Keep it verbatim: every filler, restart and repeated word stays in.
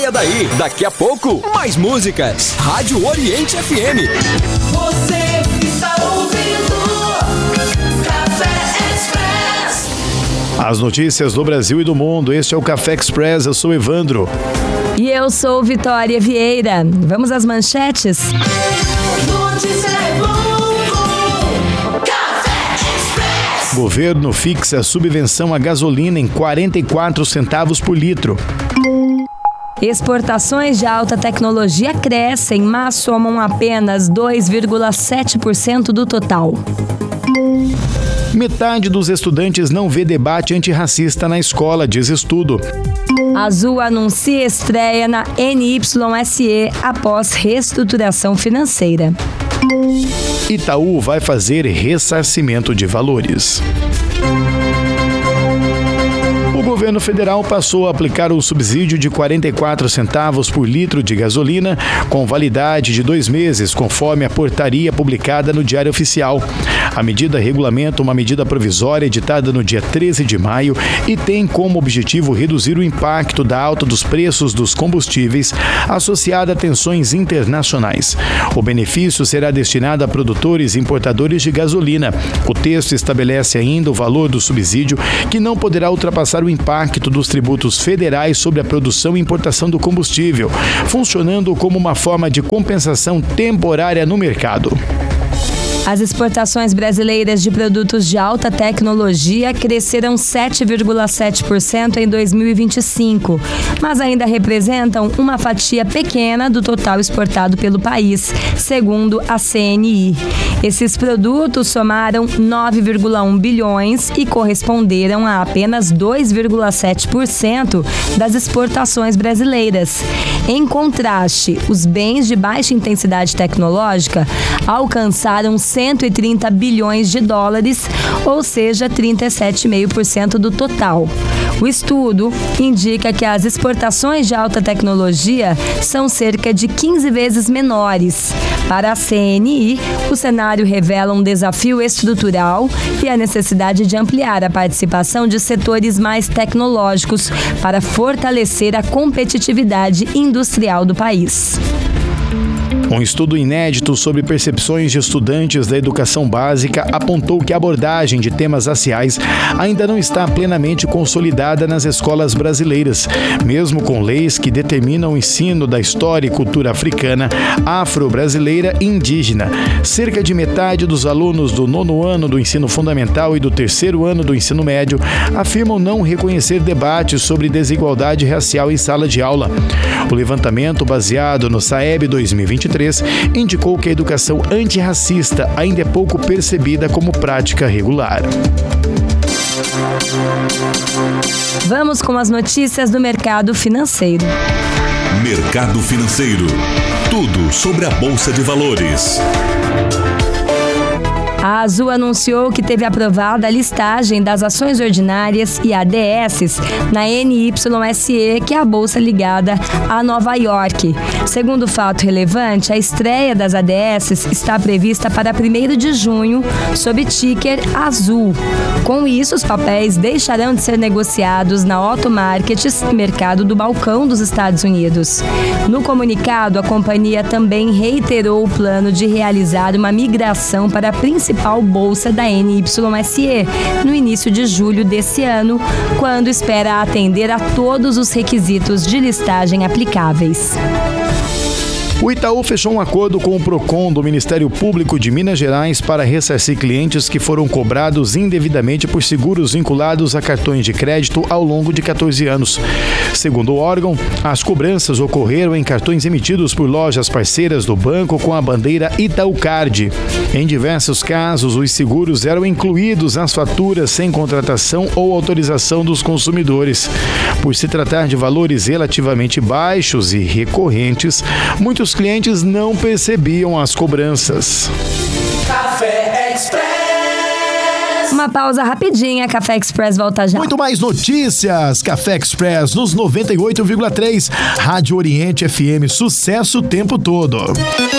E daí, daqui a pouco, mais músicas. Rádio Oriente F M. Você está ouvindo Café Express. As notícias do Brasil e do mundo. Este é o Café Express. Eu sou Evandro. E eu sou Vitória Vieira. Vamos às manchetes? Notícia é bom. Café Express. Governo fixa subvenção à gasolina em quarenta e quatro centavos por litro. Exportações de alta tecnologia crescem, mas somam apenas dois vírgula sete por cento do total. Metade dos estudantes não vê debate antirracista na escola, diz estudo. Azul anuncia estreia na N Y S E após reestruturação financeira. Itaú vai fazer ressarcimento de valores. O governo federal passou a aplicar o subsídio de quarenta e quatro centavos por litro de gasolina, com validade de dois meses, conforme a portaria publicada no Diário Oficial. A medida regulamenta uma medida provisória editada no dia treze de maio e tem como objetivo reduzir o impacto da alta dos preços dos combustíveis associada a tensões internacionais. O benefício será destinado a produtores e importadores de gasolina. O texto estabelece ainda o valor do subsídio, que não poderá ultrapassar o impacto dos tributos federais sobre a produção e importação do combustível, funcionando como uma forma de compensação temporária no mercado. As exportações brasileiras de produtos de alta tecnologia cresceram sete vírgula sete por cento em dois mil e vinte e cinco, mas ainda representam uma fatia pequena do total exportado pelo país, segundo a C N I. Esses produtos somaram nove vírgula um bilhões e corresponderam a apenas dois vírgula sete por cento das exportações brasileiras. Em contraste, os bens de baixa intensidade tecnológica alcançaram cento e trinta bilhões de dólares, ou seja, trinta e sete vírgula cinco por cento do total. O estudo indica que as exportações de alta tecnologia são cerca de quinze vezes menores. Para a C N I, o cenário revela um desafio estrutural e a necessidade de ampliar a participação de setores mais tecnológicos para fortalecer a competitividade industrial do país. Um estudo inédito sobre percepções de estudantes da educação básica apontou que a abordagem de temas raciais ainda não está plenamente consolidada nas escolas brasileiras, mesmo com leis que determinam o ensino da história e cultura africana, afro-brasileira e indígena. Cerca de metade dos alunos do nono ano do ensino fundamental e do terceiro ano do ensino médio afirmam não reconhecer debates sobre desigualdade racial em sala de aula. O levantamento, baseado no SAEB dois mil e vinte e três, indicou que a educação antirracista ainda é pouco percebida como prática regular. Vamos com as notícias do mercado financeiro. Mercado financeiro. Tudo sobre a Bolsa de Valores. A Azul anunciou que teve aprovada a listagem das ações ordinárias e A D S na N Y S E, que é a bolsa ligada a Nova York. Segundo fato relevante, a estreia das A D S está prevista para primeiro de junho, sob ticker Azul. Com isso, os papéis deixarão de ser negociados na Auto Markets, mercado do balcão dos Estados Unidos. No comunicado, a companhia também reiterou o plano de realizar uma migração para a principal bolsa da N Y S E no início de julho desse ano, quando espera atender a todos os requisitos de listagem aplicáveis. O Itaú fechou um acordo com o Procon do Ministério Público de Minas Gerais para ressarcir clientes que foram cobrados indevidamente por seguros vinculados a cartões de crédito ao longo de quatorze anos. Segundo o órgão, as cobranças ocorreram em cartões emitidos por lojas parceiras do banco com a bandeira Itaú Card. Em diversos casos, os seguros eram incluídos nas faturas sem contratação ou autorização dos consumidores. Por se tratar de valores relativamente baixos e recorrentes, muitos os clientes não percebiam as cobranças. Café Express. Uma pausa rapidinha, Café Express volta já. Muito mais notícias, Café Express nos noventa e oito vírgula três, Rádio Oriente F M, sucesso o tempo todo.